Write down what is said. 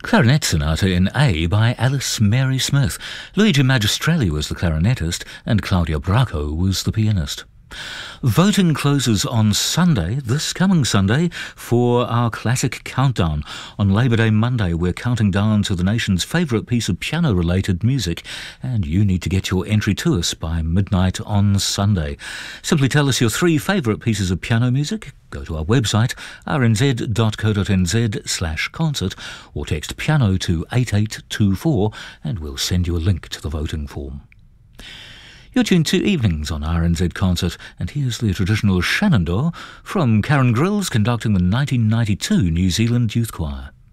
Clarinet Sonata in A by Alice Mary Smith. Luigi Magistrelli was the clarinetist and Claudio Bracco was the pianist. Voting closes on Sunday, this coming Sunday, for our classic countdown. On Labor Day Monday, we're counting down to the nation's favourite piece of piano-related music, and you need to get your entry to us by midnight on Sunday. Simply tell us your 3 favourite pieces of piano music. Go to our website, rnz.co.nz/concert, or text piano to 8824, and we'll send you a link to the voting form. You're tuned to Evenings on RNZ Concert, and here's the traditional Shenandoah from Karen Grills conducting the 1992 New Zealand Youth Choir.